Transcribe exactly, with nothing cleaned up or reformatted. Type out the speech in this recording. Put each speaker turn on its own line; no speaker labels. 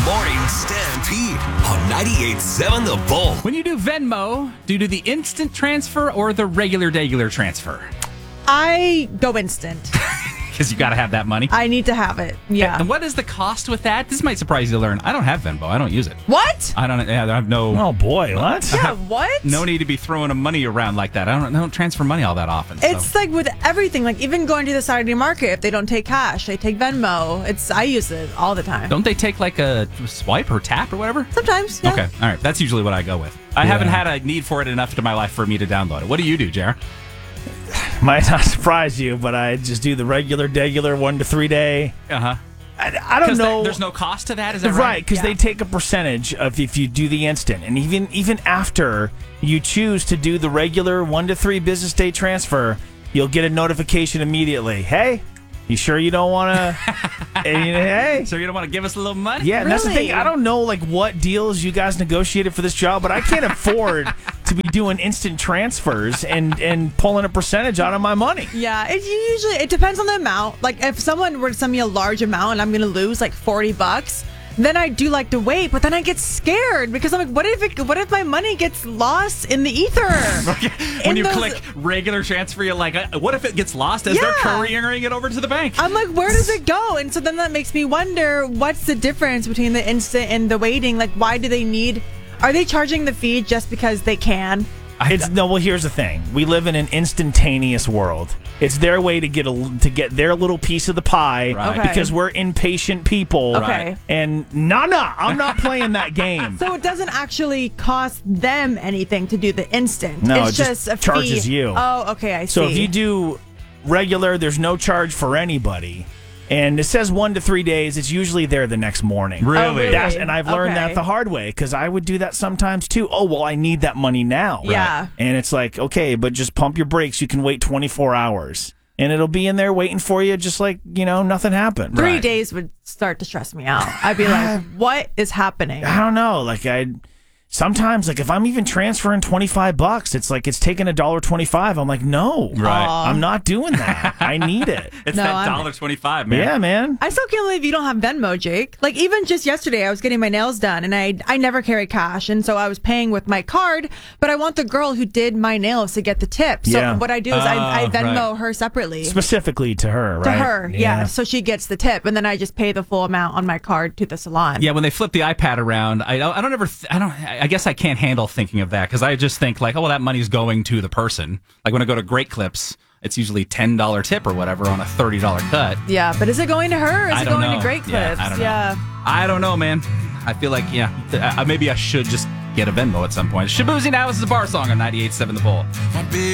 Morning Stampede on ninety-eight point seven The Bull.
When you do Venmo, do you do the instant transfer or the regular, regular transfer?
I go instant.
Because you got to have that money.
I need to have it. Yeah.
And what is the cost with that? This might surprise you to learn. I don't have Venmo. I don't use it.
What?
I don't. I have no.
Oh boy, what?
Yeah, what?
No need to be throwing money around like that. I don't. I don't transfer money all that often. So.
It's like with everything. Like even going to the Saturday market, if they don't take cash, they take Venmo. It's I use it all the time.
Don't they take like a swipe or tap or whatever?
Sometimes. Yeah.
Okay. All right. That's usually what I go with. I
Yeah.
haven't had a need for it enough in my life for me to download it. What do you do, Jar?
Might not surprise you, but I just do the regular, regular one to three day.
Uh huh.
I, I don't know.
There's no cost to that. Is that right?
Right, because
Yeah.
they take a percentage of if you do the instant, and even even after you choose to do the regular one to three business day transfer, you'll get a notification immediately. Hey, you sure you don't want to? Hey,
So you don't want to give us a little money?
yeah, and that's the thing.
Really?
I don't know like what deals you guys negotiated for this job, but I can't afford to be doing instant transfers and and pulling a percentage out of my money.
Yeah, it usually it depends on the amount. Like if someone were to send me a large amount and I'm gonna lose like forty bucks, then I do like to wait. But then I get scared because I'm like, what if it, what if my money gets lost in the ether?
When
In
you
those-
click regular transfer, you're like, uh, what if it gets lost as they're
Yeah.
couriering it over to the bank?
I'm like, where does it go? And so then that makes me wonder, what's the difference between the instant and the waiting? Like, why do they need? Are they charging the fee just because they can?
It's no. Well, here's the thing: we live in an instantaneous world. It's their way to get a to get their little piece of the pie
Right.
Okay.
because we're impatient people.
Okay.
And nah, nah, I'm not playing that game.
So it doesn't actually cost them anything to do the instant.
No,
it's
it just
a
charges
fee.
you.
Oh, okay, I see.
So if you do regular, there's no charge for anybody. And it says one to three days. It's usually there the next morning.
Really?
Oh, really?
That's, and I've learned
Okay.
that the hard way because I would do that sometimes too. Oh, well, I need that money now.
Yeah.
And it's like, okay, but just pump your brakes. You can wait twenty-four hours. And it'll be in there waiting for you just like, you know, nothing happened.
Three
Right.
days would start to stress me out. I'd be like, what is happening?
I don't know. Like, I sometimes, like, if I'm even transferring twenty-five bucks, it's like it's taking a dollar twenty-five. I'm like, no.
Right.
I'm not doing that. I need it.
It's
No,
that
I'm-
dollar twenty-five, man.
Yeah, man.
I still can't believe you don't have Venmo, Jake. Like even just yesterday, I was getting my nails done, and I I never carry cash, and so I was paying with my card. But I want the girl who did my nails to get the tip. So
Yeah.
what I do is I, I
Oh,
Venmo
right.
her separately.
Specifically to her,
To
right?
her, yeah. So she gets the tip, and then I just pay the full amount on my card to the salon.
Yeah, when they flip the iPad around, I don't, I don't ever, th- I don't, I guess I can't handle thinking of that because I just think like, oh, well, that money's going to the person. Like when I go to Great Clips, it's usually ten dollar tip or whatever on a thirty dollar cut.
Yeah, but is it going to her? Or is
I
it
don't
going
know.
to Great
Yeah,
Clips?
I don't know.
Yeah.
I don't know, man. I feel like, yeah, th- uh, maybe I should just get a Venmo at some point. Shabuzi now is the bar song on ninety-eight point seven The Bull.